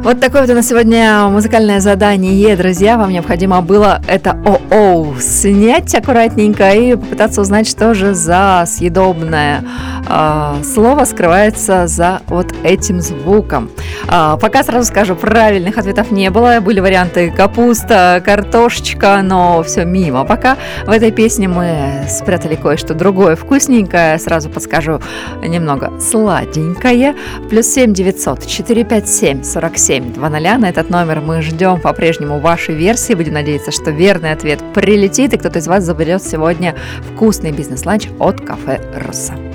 Вот такое вот у нас сегодня музыкальное задание, друзья. Вам необходимо было это ОО снять аккуратненько и попытаться узнать, что же за съедобное слово скрывается за вот этим звуком. Пока сразу скажу, правильных ответов не было. Были варианты капуста, картошечка, но все мимо. Пока в этой песне мы спрятали кое-что другое вкусненькое. Сразу подскажу, немного сладенькое. +7 900 457 47 00. На этот номер мы ждем по-прежнему вашей версии. Будем надеяться, что верный ответ прилетит, и кто-то из вас заберет сегодня вкусный бизнес-ланч от кафе «Росса».